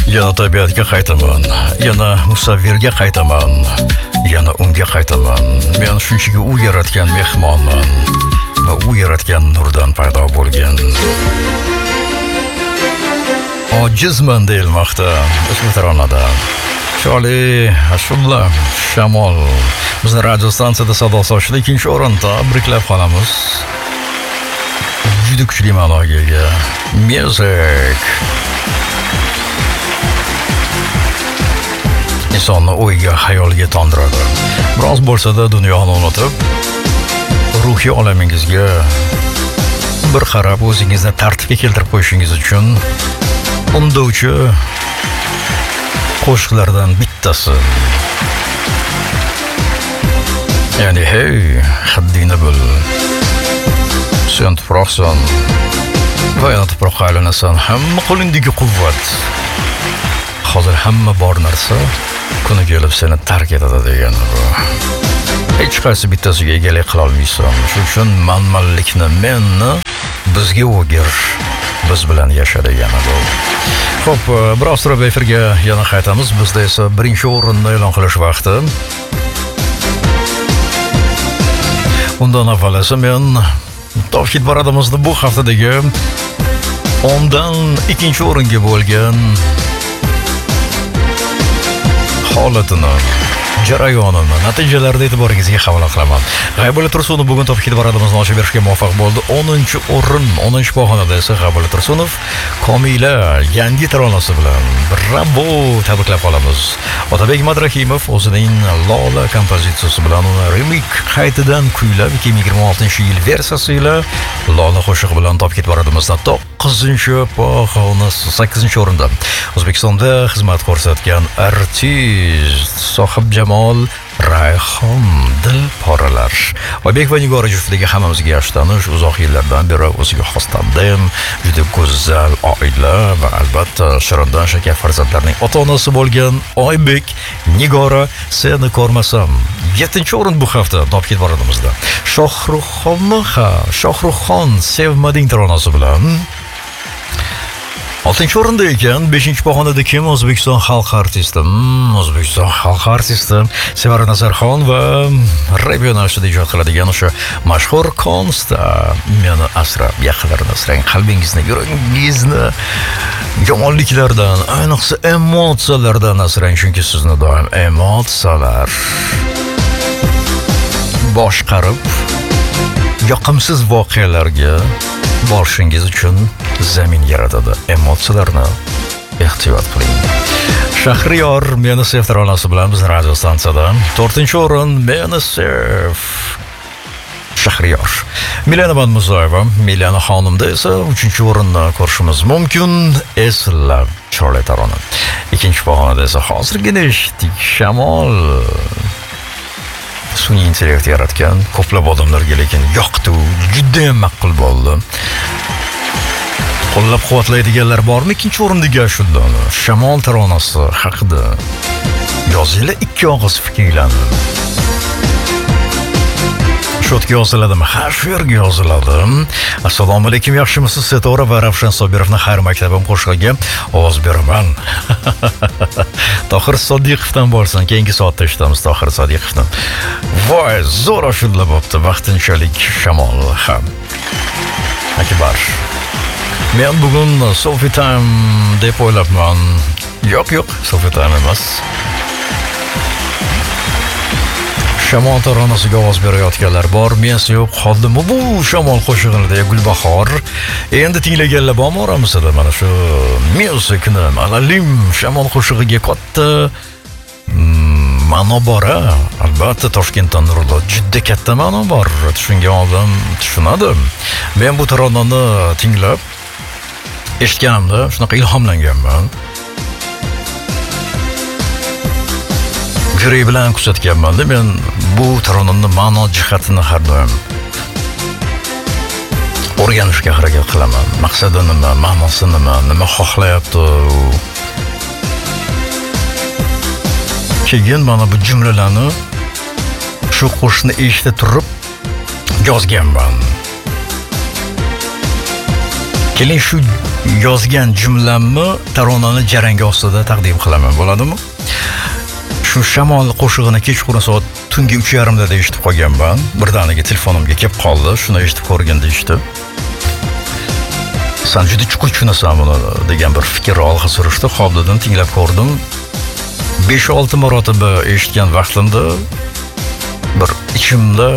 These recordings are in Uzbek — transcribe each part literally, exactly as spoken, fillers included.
Yana tabiatga qaytaman, yana musavvirga qaytaman, yana unga qaytaman. Men shunchaki u yaratgan mehmonman va u yaratgan nurdan paydo bo'lgan. Ojizman deyilmoqda ushbu taronada. Sholi, ashula, shamol. Bizni radio stansiyada sado sochli ikkinchi o'rinda tabriklab qolamiz. Juda kuchli ma'noga ega. Music. insonni o'yga, xayoliga tondiradi. Biroz bo'lsa-da dunyoni unutib, ruhiy olamingizga bir qarab o'zingizni tartibga keltirib qo'yishingiz uchun undovchi qo'shiqlardan bittasi. Ya'ni hey, haddingni bil. Sen tuproqsan va yana tuproqqa aylanasan. Hamma qo'lingdagi quvvat. Hozir hamma bor narsa kuni kelib seni tark etadi degani bu. Hech qaysi bittasiga egalik qila olmaysan. Shuning uchun manmanlikni, menni bizga o'gir, biz bilan yasha degani bu. Xo'p, biroz turib efirga yana qaytamiz. Bizda esa birinchi o'rinni e'lon qilish vaqti. Undan avval esa men Topkid paradimizni bu haftadagi o'ndan ikkinchi o'ringa bo'lgan holatini, jarayonini, natijalarni e'tiboringizga havola qilaman. G'aybulla Tursunov bugun Topkid paradimizni ochib berishga muvaffaq bo'ldi. o'ninchi o'rin, o'ninchi pog'onada esa G'aybulla Tursunov Komila yangi taronasi bilan bravo tabriklab qolamiz. Otabek Madrahimov o'zining Lola kompozitsiyasi bilan uni remix qaytadan kuylab ikki ming yigirma oltinchi yil versiyasi ila Lola qo'shig'i bilan Topkid paradimizda to'qqizinchi pog'ona sakkizinchi o'rinda O'zbekistonda xizmat ko'rsatgan artist Sohib Jamol Rayhon dil poralar. Oybek va Nigora juftligi hammamizga yaxshi tanish, uzoq yillardan beri o'ziga xos tandem, juda go'zal oila va albatta Shirindan Shakar farzandlarining ota-onasi bo'lgan Oybek, Nigora, seni ko'rmasam. yettinchi o'rin bu hafta Topkid paradimizda. Shohruxxonni, ha, Shohruxxon sevmading taronasi bilan oltinchi o'rinda ekan. beshinchi pog'onada kim? O'zbekiston xalq artisti. Hmm, O'zbekiston xalq artisti Sevara Nazarxon va rep yo'nalishida ijod qiladigan o'sha mashhur Konsta. Meni asrab, yaqinlarini asrang, qalbingizni, yuragingizni yomonliklardan, ayniqsa emotsiyalardan asrang, chunki sizni doim emotsiyalar boshqarib yoqimsiz voqealarga borishingiz uchun zamin yaratadi. Emotsiyalarni ehtiyot qiling. Shahriyor meni sev taronasi bilan biz radio stansiyada to'rtinchi o'rin meni sev. Shahriyor. Milana Manmuzoyeva, Milana xonimda esa uchinchi o'rinni ko'rishimiz mumkin. Eslab chiroyli tarona. Ikkinchi pog'onada esa hozirgina eshitdik, Shamol. Sun'iy intellekt yaratgan ko'plab odamlarga lekin yoqdi, juda ham ma'qul bo'ldi. Qo'llab quvvatlaydiganlar bormi? Ikkinchi o'rindagi shundan Shamol taronasi haqida yozinglar ikki og'iz fikrlarni. Shotga yoziladimi? Ha, shu yerga yoziladi. Assalomu alaykum, yaxshimisiz? Setora va Ravshan Sobirovning Xayr maktabim qo'shig'iga ovoz beraman. Tohir Sodiqovdan bo'lsin. Keyingi soatda eshitamiz Tohir Sodiqovni. Voy, zo'r ashula bo'pti. Vaqtinchalik Shamol ham. Akbar. Men bugun Sofi Time deb o'ylabman. Yo'q, yo'q, Sofi Time emas. Shamol taronasiga ovoz berayotganlar bor. Men yo'q, qoldimi bu Shamol qo'shig'ida Gulbahor. Endi tinglaganlar bormi oramizda? Mana shu musicni, malalim Shamol qo'shig'iga katta ma'no bor. Albatta Toshkentdan Nurullo juda katta ma'no bor. Tushungan odam tushunadi. Men bu taronani tinglab eshitganimda shunaqa ilhomlanganman. Yurak bilan kuzatganman-da men bu taronani ma'no jihatini har doim o'rganishga harakat qilaman. Maqsadi nima, ma'nosi nima, nima xohlayapti. Keyin mana bu jumlalarni shu qo'shni eshitib turib yozganman. Keling shu yozgan jumlamni taronani jaranga ostida taqdim qilaman, bo'ladimi? Shu shamol qo'shig'ini kechqurun soat tungi uch yarim da eshitib qolganman. Birdaniga telefonimga kelib qoldi, shuni eshitib ko'rganda ishdi. Sen juda chuqur tushunasan buni degan bir fikr olg'a surishdi. Xo'p dedim, tinglab ko'rdim. besh olti marotaba eshitgan vaqtimda bir ichimda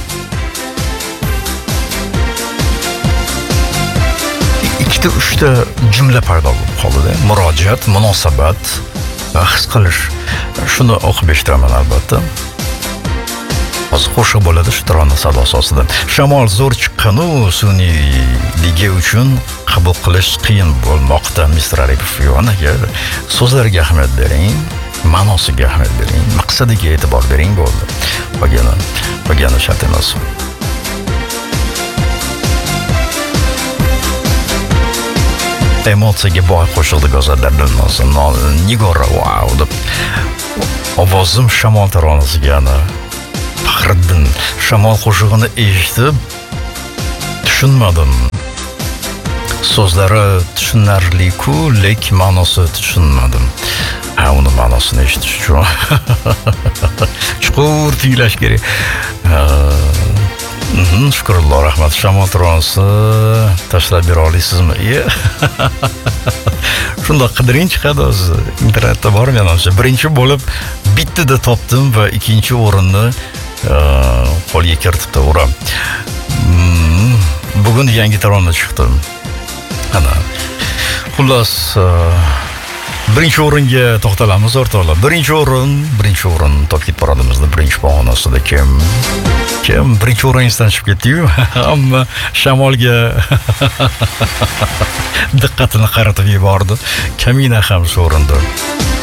ikkita uchta jumla paydo bo'lib qoldi. Murojaat, munosabat, his qilish. Shuni o'qib eshitaman albatta. Hozir qo'shiq bo'ladi shu tarona sadosi ostidan. Shamol zo'r chiqqan-u, suniyligi uchun qabul qilish qiyin bo'lmoqda. mister Aripov yo'naga so'zlarga ahamiyat bering, ma'nosiga ahamiyat bering, maqsadiga e'tibor bering bo'ldi. Qolgani, qolgani shart emas. Emotsiyaga boy qo'shiqni go'zallardan olsin. Nigora wow deb ovozim shamol taronasiga ana Faxriddin shamol qo'shig'ini eshitib tushunmadim. So'zlari tushunarli-ku, lekin ma'nosi tushunmadim. Ha, uni ma'nosini eshitish uchun chuqur tinglash kerak. Shukrulloh, rahmat. Shamol taronasi tashlab bera olaysizmi? Shundoq qidiring chiqadi o'zi. Internetda bor menimcha. Birinchi bo'lib bittida topdim va ikkinchi o'rinni qo'lga kiritibdi o'ram. Bugun yangi tarona chiqdi. Ana. Xullas, birinchi o'ringa to'xtalamiz o'rtoqlar. Birinchi o'rin, birinchi o'rin topib boradimizda birinchi pog'onasida kim? Kim birinchi o'rindan chiqib ketdi-yu, ammo shamolga diqqatini qaratib yubordi. Kamina ham shu o'rinda.